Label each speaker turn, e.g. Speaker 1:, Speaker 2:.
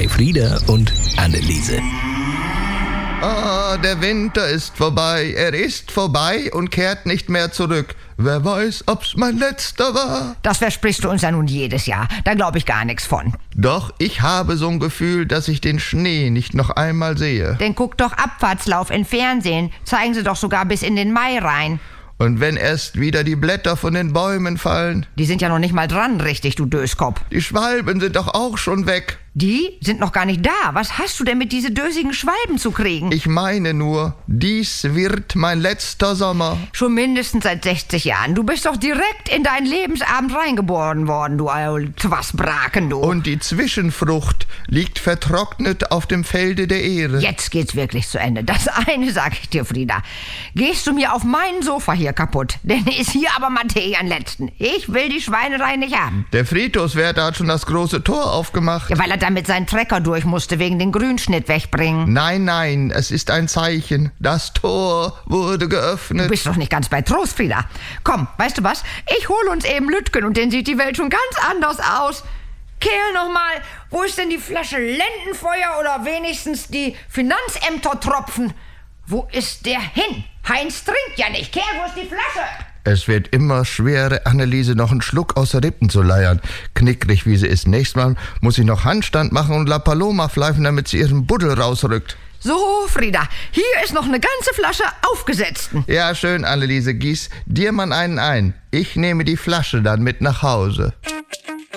Speaker 1: bei Frieda und Anneliese.
Speaker 2: Ah, der Winter ist vorbei, er ist vorbei und kehrt nicht mehr zurück. Wer weiß, ob's mein letzter war.
Speaker 3: Das versprichst du uns ja nun jedes Jahr. Da glaube ich gar nichts von.
Speaker 2: Doch ich habe so ein Gefühl, dass ich den Schnee nicht noch einmal sehe.
Speaker 3: Denn guck doch Abfahrtslauf im Fernsehen. Zeigen sie doch sogar bis in den Mai rein.
Speaker 2: Und wenn erst wieder die Blätter von den Bäumen fallen.
Speaker 3: Die sind ja noch nicht mal dran, richtig, du Döskop.
Speaker 2: Die Schwalben sind doch auch schon weg.
Speaker 3: Die sind noch gar nicht da. Was hast du denn mit diese dösigen Schwalben zu kriegen?
Speaker 2: Ich meine nur, dies wird mein letzter Sommer.
Speaker 3: Schon mindestens seit 60 Jahren. Du bist doch direkt in deinen Lebensabend reingeboren worden, du Twasbraken, du.
Speaker 2: Und die Zwischenfrucht liegt vertrocknet auf dem Felde der Ehre.
Speaker 3: Jetzt geht's wirklich zu Ende. Das eine sag ich dir, Frieda. Gehst du mir auf mein Sofa hier kaputt? Denn ist hier aber Materie an letzten. Ich will die Schweinerei nicht haben.
Speaker 2: Der Friedhofswärter hat schon das große Tor aufgemacht.
Speaker 3: Ja, weil er damit seinen Trecker durch musste, wegen den Grünschnitt wegbringen.
Speaker 2: Nein, es ist ein Zeichen. Das Tor wurde geöffnet.
Speaker 3: Du bist doch nicht ganz bei Trost, Frieda. Komm, weißt du was? Ich hole uns eben Lütgen und dann sieht die Welt schon ganz anders aus. Kerl, nochmal, wo ist denn die Flasche Lendenfeuer oder wenigstens die Finanzämtertropfen? Wo ist der hin? Heinz trinkt ja nicht. Kerl, wo ist die Flasche?
Speaker 2: Es wird immer schwerer, Anneliese noch einen Schluck aus den Rippen zu leiern. Knickrig wie sie ist. Nächstes Mal muss ich noch Handstand machen und La Paloma pfeifen, damit sie ihren Buddel rausrückt.
Speaker 3: So, Frieda, hier ist noch eine ganze Flasche aufgesetzten.
Speaker 2: Ja, schön, Anneliese, gieß dir mal einen ein. Ich nehme die Flasche dann mit nach Hause.